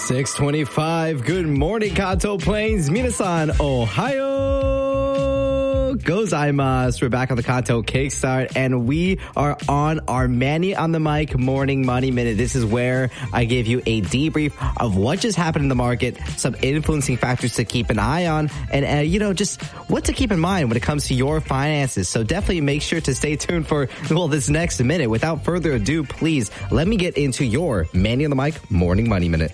6:25. Good morning, Kanto Plains. Minasan, Ohio gozaimasu. We're back on the Kanto Kickstart, and we are on our Manny on the Mic Morning Money Minute. This is where I give you a debrief of what just happened in the market, some influencing factors to keep an eye on, and just what to keep in mind when it comes to your finances. So definitely make sure to stay tuned for this next minute. Without further ado, please let me get into your Manny on the Mic Morning Money Minute.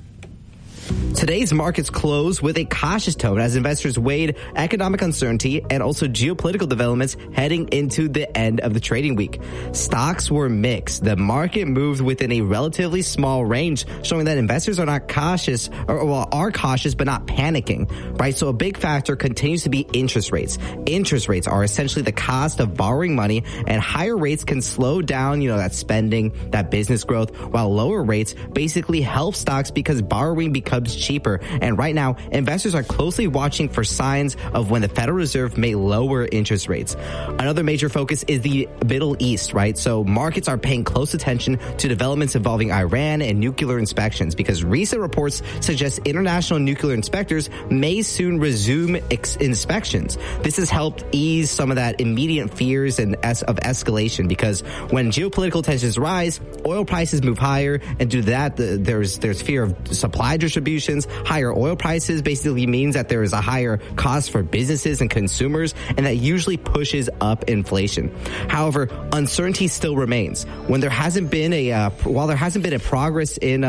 Today's markets closed with a cautious tone as investors weighed economic uncertainty and also geopolitical developments heading into the end of the trading week. Stocks were mixed. The market moved within a relatively small range, showing that investors are not cautious, are cautious but not panicking, right? So a big factor continues to be interest rates. Interest rates are essentially the cost of borrowing money, and higher rates can slow down, that spending, that business growth, while lower rates basically help stocks because borrowing becomes cheaper. And right now, investors are closely watching for signs of when the Federal Reserve may lower interest rates. Another major focus is the Middle East, right? So markets are paying close attention to developments involving Iran and nuclear inspections because recent reports suggest international nuclear inspectors may soon resume inspections. This has helped ease some of that immediate fears of escalation because when geopolitical tensions rise, oil prices move higher, and due to that, there's fear of supply distributions. Higher oil prices basically means that there is a higher cost for businesses and consumers, and that usually pushes up inflation. However, uncertainty still remains. While there has been progress in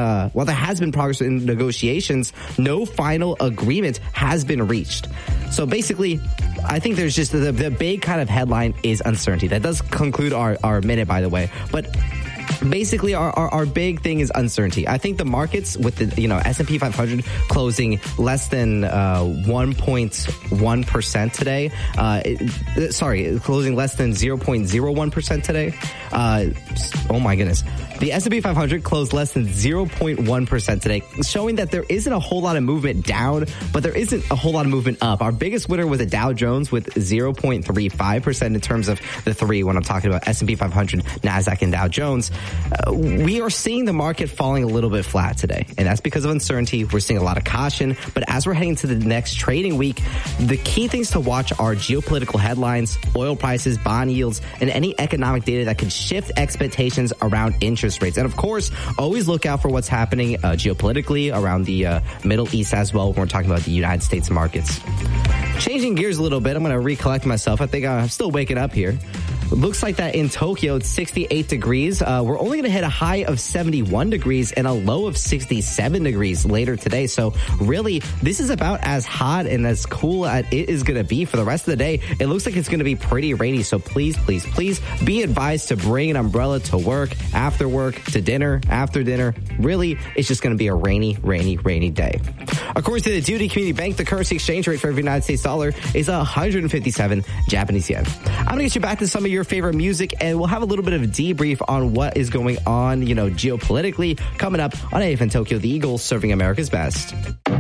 negotiations, no final agreement has been reached. So basically, I think there's just the big kind of headline is uncertainty. That does conclude our minute, by the way, but basically, our big thing is uncertainty. I think the markets with the S&P 500 closing less than 1.1% today. Closing less than 0.01% today. Oh my goodness. The S&P 500 closed less than 0.1% today, showing that there isn't a whole lot of movement down, but there isn't a whole lot of movement up. Our biggest winner was the Dow Jones with 0.35% in terms of the three when I'm talking about S&P 500, NASDAQ, and Dow Jones. We are seeing the market falling a little bit flat today, and that's because of uncertainty. We're seeing a lot of caution, but as we're heading to the next trading week, the key things to watch are geopolitical headlines, oil prices, bond yields, and any economic data that could shift expectations around interest rates. And of course, always look out for what's happening geopolitically around the Middle East as well when we're talking about the United States markets. Changing gears a little bit, I'm going to recollect myself. I think I'm still waking up here. It looks like that in Tokyo, it's 68 degrees. We're only going to hit a high of 71 degrees and a low of 67 degrees later today. So really, this is about as hot and as cool as it is going to be for the rest of the day. It looks like it's going to be pretty rainy. So please, please, please be advised to bring an umbrella to work, after work, to dinner, after dinner. Really, it's just going to be a rainy, rainy, rainy day. According to the Duty Community Bank, the currency exchange rate for every United States dollar is 157 Japanese yen. I'm going to get you back to some of your favorite music, and we'll have a little bit of a debrief on what is going on, geopolitically, coming up on AFN Tokyo, the Eagles serving America's best.